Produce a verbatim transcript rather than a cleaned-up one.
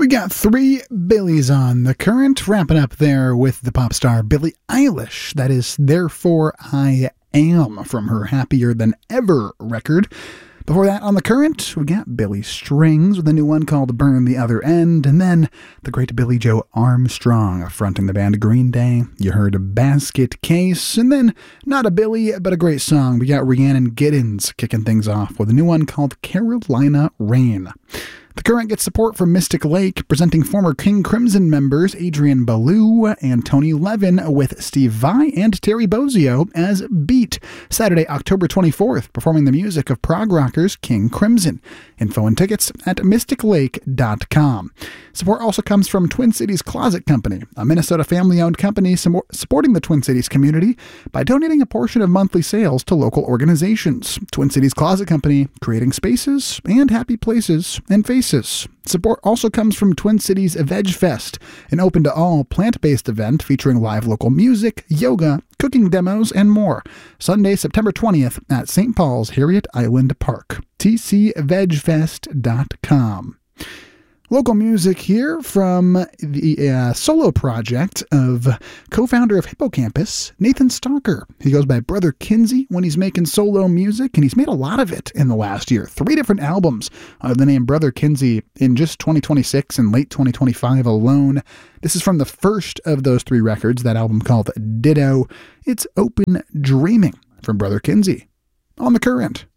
got three Billies on the current, wrapping up there with the pop star Billie Eilish. That is Therefore I Am from her Happier Than Ever record. Before that, on the current, we got Billy Strings with a new one called Burn the Other End, and then the great Billy Joe Armstrong fronting the band Green Day. You heard Basket Case, and then not a Billy, but a great song. We got Rhiannon Giddens kicking things off with a new one called Carolina Rain. The current gets support from Mystic Lake, presenting former King Crimson members Adrian Ballou and Tony Levin with Steve Vai and Terry Bozzio as Beat, Saturday, October twenty-fourth, performing the music of prog rockers King Crimson. Info and tickets at mystic lake dot com. Support also comes from Twin Cities Closet Company, a Minnesota family-owned company supporting the Twin Cities community by donating a portion of monthly sales to local organizations. Twin Cities Closet Company, creating spaces and happy places and faces. Support also comes from Twin Cities Veg Fest, an open-to-all plant-based event featuring live local music, yoga, cooking demos, and more. Sunday, September twentieth at Saint Paul's Harriet Island Park. T C veg fest dot com. Local music here from the uh, solo project of co-founder of Hippocampus, Nathan Stalker. He goes by Brother Kinsey when he's making solo music, and he's made a lot of it in the last year. Three different albums under the name Brother Kinsey in just twenty twenty-six and late twenty twenty-five alone. This is from the first of those three records, that album called Ditto. It's Open Dreaming from Brother Kinsey on the current.